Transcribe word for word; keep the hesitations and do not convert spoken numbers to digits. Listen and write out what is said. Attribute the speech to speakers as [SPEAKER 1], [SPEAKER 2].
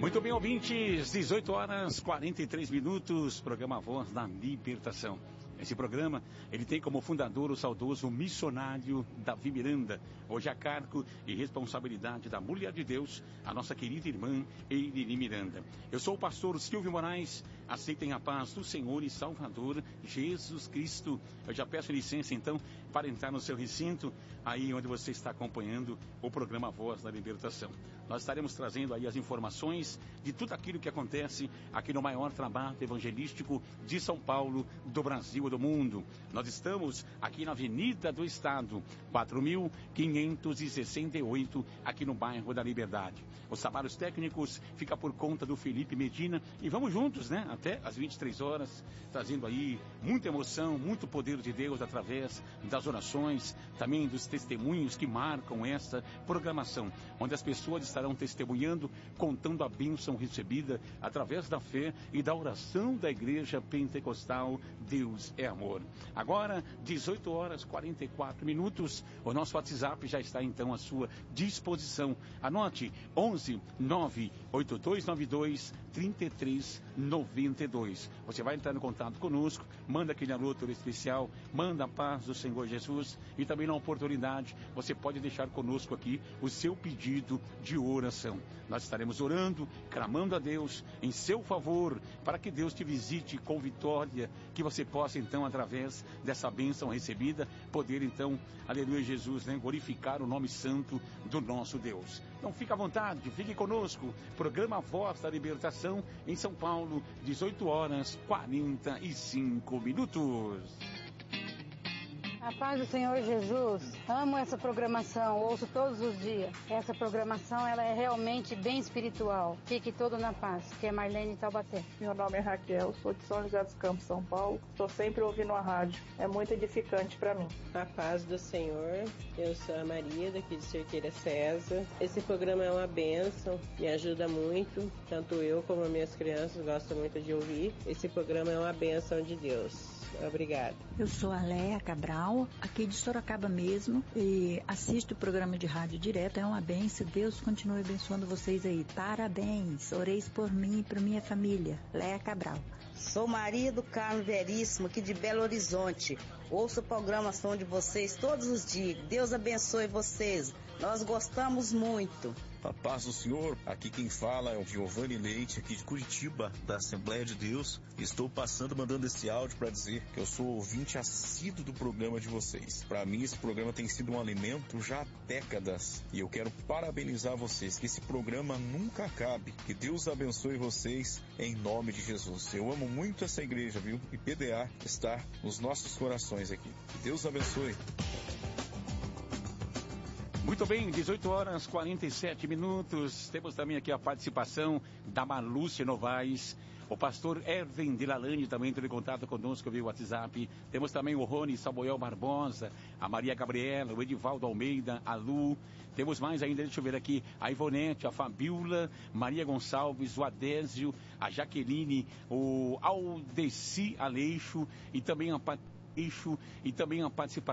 [SPEAKER 1] Muito bem, ouvintes, dezoito horas, quarenta e três minutos, programa Voz da Libertação. Esse programa, ele tem como fundador o saudoso missionário Davi Miranda, hoje a cargo e responsabilidade da Mulher de Deus, a nossa querida irmã Eirine Miranda. Eu sou o pastor Silvio Moraes, aceitem a paz do Senhor e Salvador Jesus Cristo. Eu já peço licença então para entrar no seu recinto, aí onde você está acompanhando o programa Voz da Libertação. Nós estaremos trazendo aí as informações de tudo aquilo que acontece aqui no maior trabalho evangelístico de São Paulo, do Brasil, do mundo. Nós estamos aqui na Avenida do Estado, quatro mil quinhentos e sessenta e oito, aqui no bairro da Liberdade. Os trabalhos técnicos ficam por conta do Felipe Medina e vamos juntos, né? Até às vinte e três horas, trazendo aí muita emoção, muito poder de Deus através das orações, também dos testemunhos que marcam esta programação, onde as pessoas estarão testemunhando, contando a bênção recebida através da fé e da oração da Igreja Pentecostal Deus é Amor. Agora, dezoito horas e quarenta e quatro minutos, o nosso WhatsApp já está então à sua disposição. Anote, onze nove oito dois nove dois três três nove dois. Você vai entrar em contato conosco, manda aquele alô todo especial, manda a paz do Senhor Jesus e também na oportunidade você pode deixar conosco aqui o seu pedido de oração. Nós estaremos orando, clamando a Deus em seu favor, para que Deus te visite com vitória, que você possa então, através dessa bênção recebida, poder então, aleluia Jesus, né, glorificar o nome santo do nosso Deus. Então fica à vontade, fique conosco, programa Voz da Libertação em São Paulo, dezoito horas e quarenta e cinco minutos.
[SPEAKER 2] A paz do Senhor Jesus, amo essa programação, ouço todos os dias. Essa programação, ela é realmente bem espiritual. Fique todo na paz, que é Marlene Taubaté.
[SPEAKER 3] Meu nome é Raquel, sou de São José dos Campos, São Paulo. Estou sempre ouvindo a rádio, é muito edificante para mim.
[SPEAKER 4] A paz do Senhor, eu sou a Maria, daqui de Cerqueira César. Esse programa é uma bênção, me ajuda muito, tanto eu como as minhas crianças gostam muito de ouvir. Esse programa é uma bênção de Deus. Obrigada.
[SPEAKER 5] Eu sou a Léa Cabral, aqui de Sorocaba mesmo, e assisto o programa de rádio direto, é uma benção. Deus continue abençoando vocês aí. Parabéns, oreis por mim e por minha família. Léa Cabral.
[SPEAKER 6] Sou Maria do Carmo Veríssimo, aqui de Belo Horizonte. Ouço a programação de vocês todos os dias. Deus abençoe vocês. Nós gostamos muito.
[SPEAKER 7] A paz do Senhor, aqui quem fala é o Giovanni Leite, aqui de Curitiba, da Assembleia de Deus. Estou passando, mandando esse áudio para dizer que eu sou ouvinte assíduo do programa de vocês. Para mim, esse programa tem sido um alimento já há décadas. E eu quero parabenizar vocês, que esse programa nunca acabe. Que Deus abençoe vocês em nome de Jesus. Eu amo muito essa igreja, viu? E P D A está nos nossos corações aqui. Que Deus abençoe.
[SPEAKER 1] Muito bem, dezoito horas e quarenta e sete minutos. Temos também aqui a participação da Marlúcia Novaes. O pastor Erwin Delalane também entrou em contato conosco via WhatsApp. Temos também o Rony Samuel Barbosa, a Maria Gabriela, o Edivaldo Almeida, a Lu. Temos mais ainda, deixa eu ver aqui, a Ivonete, a Fabiola, Maria Gonçalves, o Adésio, a Jaqueline, o Aldeci Aleixo e também a Patrício e também a participação